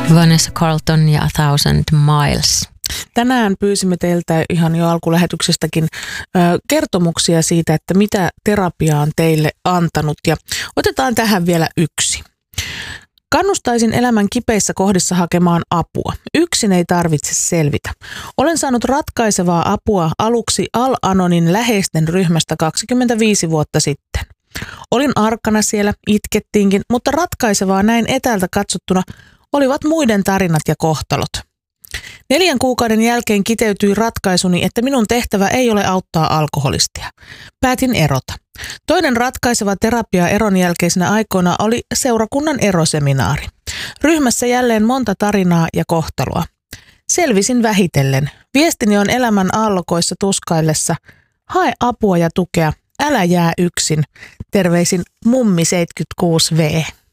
Vanessa Carlton ja A Thousand Miles. Tänään pyysimme teiltä ihan jo alkulähetyksestäkin kertomuksia siitä, että mitä terapia on teille antanut. Ja otetaan tähän vielä yksi. Kannustaisin elämän kipeissä kohdissa hakemaan apua. Yksin ei tarvitse selvitä. Olen saanut ratkaisevaa apua aluksi Al-Anonin läheisten ryhmästä 25 vuotta sitten. Olin arkana siellä, itkettiinkin, mutta ratkaisevaa näin etäältä katsottuna olivat muiden tarinat ja kohtalot. 4 kuukauden jälkeen kiteytyi ratkaisuni, että minun tehtävä ei ole auttaa alkoholistia. Päätin erota. Toinen ratkaiseva terapia eron jälkeisenä aikoina oli seurakunnan eroseminaari. Ryhmässä jälleen monta tarinaa ja kohtaloa. Selvisin vähitellen. Viestini on elämän aallokoissa tuskaillessa. Hae apua ja tukea. Älä jää yksin. Terveisin Mummi 76V.